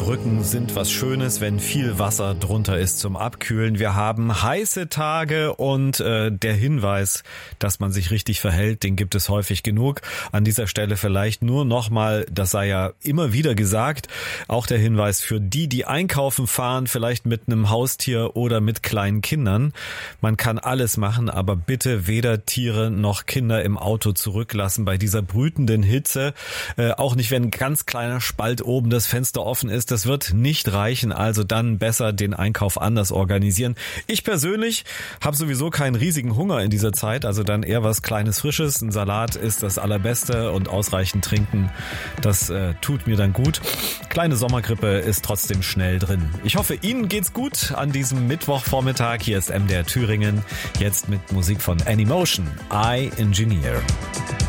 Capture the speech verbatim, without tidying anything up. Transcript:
Brücken sind was Schönes, wenn viel Wasser drunter ist zum Abkühlen. Wir haben heiße Tage und äh, der Hinweis, dass man sich richtig verhält, den gibt es häufig genug. An dieser Stelle vielleicht nur nochmal, das sei ja immer wieder gesagt, auch der Hinweis für die, die einkaufen fahren, vielleicht mit einem Haustier oder mit kleinen Kindern. Man kann alles machen, aber bitte weder Tiere noch Kinder im Auto zurücklassen bei dieser brütenden Hitze. Äh, auch nicht, wenn ein ganz kleiner Spalt oben das Fenster offen ist. Das wird nicht reichen, also dann besser den Einkauf anders organisieren. Ich persönlich habe sowieso keinen riesigen Hunger in dieser Zeit, also dann eher was Kleines, Frisches. Ein Salat ist das Allerbeste und ausreichend trinken, das äh, tut mir dann gut. Kleine Sommergrippe ist trotzdem schnell drin. Ich hoffe, Ihnen geht's gut an diesem Mittwochvormittag. Hier ist M D R Thüringen, jetzt mit Musik von Anymotion, I Engineer.